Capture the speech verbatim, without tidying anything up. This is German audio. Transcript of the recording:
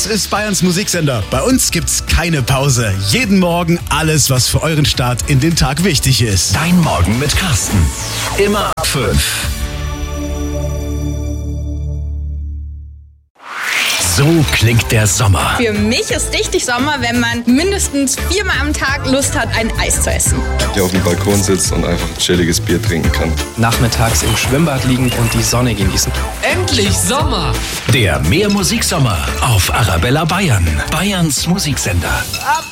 Das ist Bayerns Musiksender. Bei uns gibt's keine Pause. Jeden Morgen alles, was für euren Start in den Tag wichtig ist. Dein Morgen mit Carsten. Immer ab fünf. So klingt der Sommer. Für mich ist richtig Sommer, wenn man mindestens viermal am Tag Lust hat, ein Eis zu essen. Der auf dem Balkon sitzt und einfach ein chilliges Bier trinken kann. Nachmittags im Schwimmbad liegen und die Sonne genießen. Endlich Sommer! Der Mehr Musiksommer auf Arabella Bayern. Bayerns Musiksender. Ab